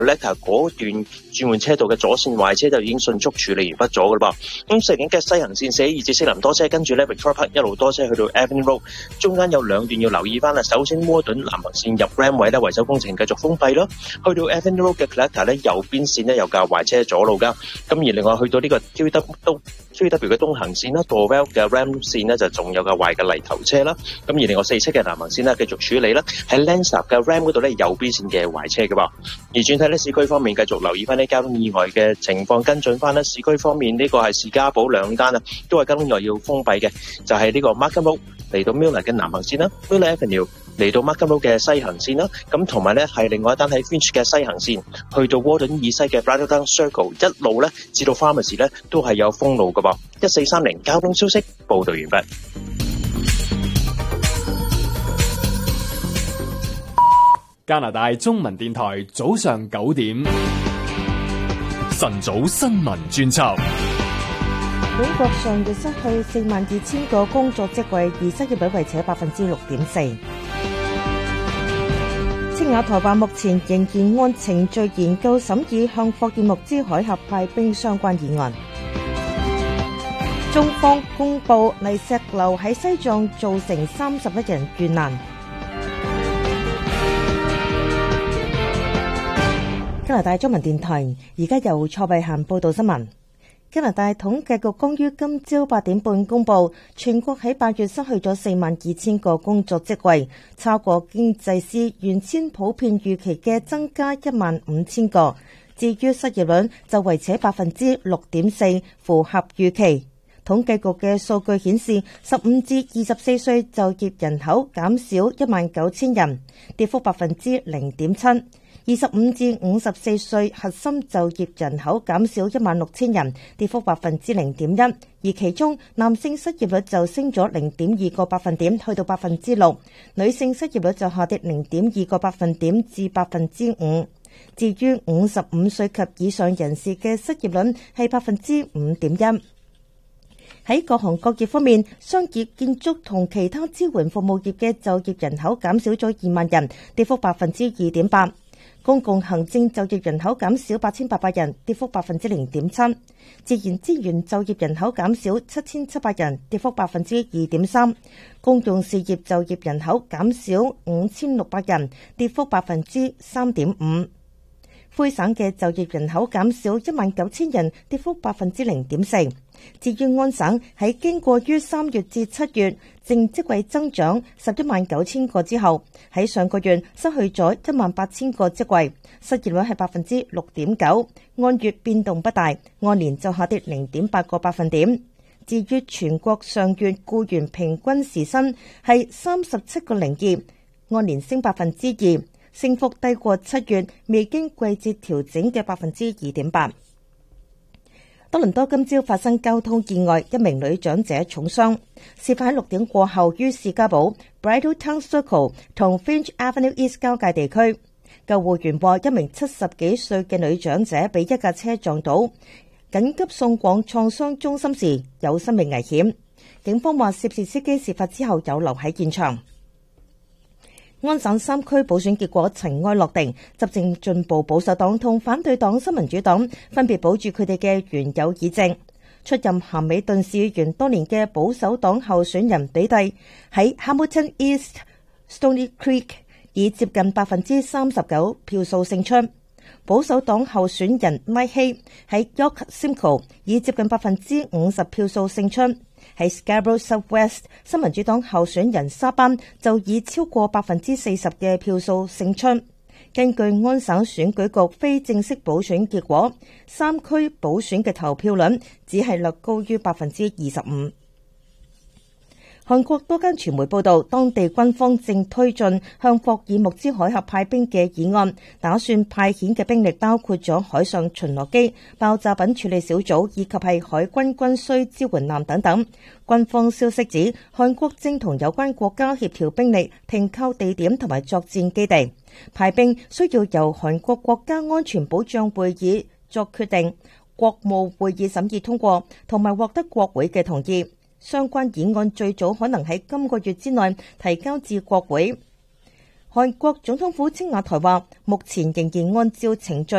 咧，嗰段轉換車道嘅左線壞車就已經迅速處理完畢咗噶啦噃。咁石景嘅西行線42至4林多車，跟住咧 Victoria Park 一路多車去到 Avenue Road， 中間有兩段要留意翻啦。首先摩頓南行線入 Ram 位咧維修工程繼續封閉咯，去到 Avenue Road 嘅 Collector 咧右邊線咧有架壞車阻路噶。咁而另外去到呢個 QW 嘅東行線啦 Dorwell 嘅 Ram 線咧就仲有架壞嘅泥頭車啦。咁而另外4車嘅南行線咧繼續處理啦，喺 Lansdowne 嘅 Ram 嗰度咧右邊線嘅壞車嘅噃。而轉睇咧市區方面繼續留意翻啲交通意外嘅情況，跟進翻咧市區方面呢個係士嘉堡兩單啊，都係交通意外要封閉嘅，就係呢個 Markham Road 嚟到 Miller 嘅南行線啦 ，Miller Avenue 嚟到 Markham Road 嘅西行線啦，咁同埋咧係另外一單喺 Finch 嘅西行線，去到 Warden 以西嘅 Bridletown Circle 一路咧至到 Pharmacy 咧都係有封路嘅噃。1430交通消息報道完畢。 加拿大中文電台早上9點晨早新聞專輯。 本國上月失去42,000個工作職位，而失業率維持喺 6.4%。青瓦台話目前仍然按程序研究審議向霍爾木茲海峽派兵相關議案。中方公布泥石流喺西藏造成31人遇難。加拿大中文電台而家由蔡慧嫻報道新聞。加拿大統計局剛於今朝8點半公布，全國喺8月失去咗42,000個工作職位，超過經濟師原先普遍預期嘅增加15,000個。至於失業率就維持喺 6.4%， 符合預期。統計局嘅數據顯示，15至24歲就業人口減少19,000人，跌幅 0.7%。25至54歲核心就業人口減少16,000人，跌幅 0.1%， 而其中男性失業率就升咗 0.2個百分點，去到 6%， 女性失業率就下跌 0.2個百分點至 5%。至於55歲及以上人士嘅失業率係 5.1%。喺各行各業方面，商業、建築同其他支援服務業嘅就業人口減少咗2萬人，跌幅 2.8%。公共行政就業人口減少8,800人，跌幅 0.7%。自然資源就業人口減少7,700人，跌幅 2.3%。公用事業就業人口減少5,600人，跌幅 3.5%。魁省嘅就業人口減少19,000人，跌幅 0.4%。至於安省喺經過於3月至7月淨職位增長119000個之後，喺上個月失去咗18000個職位，失業率係 6.9%， 按月變動不大，按年就下跌 0.8個百分點。至於全國上月僱員平均時薪係37.02，按年升 2%，升幅低過7月未經季節調整嘅 2.8%。多倫多今朝發生交通意外，一名女長者重傷。事發喺6點過後於士嘉堡 Bridletown Circle 同 Finch Avenue East 交界地區。救護員話一名70幾歲嘅女長者被一架車撞到，緊急送往創傷中心時有生命危險。警方話涉事司機事發之後有留喺現場。安省3區補選結果塵埃落定，執政進步保守黨同反對黨新民主黨分別保住佢哋嘅原有議席。出任咸美頓市議員多年嘅保守黨候選人比蒂喺 Hamilton East Stony Creek 以接近 39% 票數勝出。保守黨候選人拉希喺 York Simcoe 以接近 50% 票數勝出。喺 Scarborough Southwest， 新民主黨候選人沙班就以超過 40% 嘅票數勝出。根據安省選舉局非正式補選結果，3區補選嘅投票率只係略高於 25%。韓國多間傳媒報道，當地軍方正推進向霍爾木茲海峽派兵嘅議案，打算派遣嘅兵力包括咗海上巡邏機、爆炸品處理小組以及係海軍軍需支援艦等等。軍方消息指，韓國正同有關國家協調兵力停靠地點同埋作戰基地。派兵需要由韓國國家安全保障會議作決定，國務會議審議通過，同埋獲得國會嘅同意。相關議案最早可能喺今個月之內提交至國會。 韓國總統府青瓦台話，目前仍然按照程序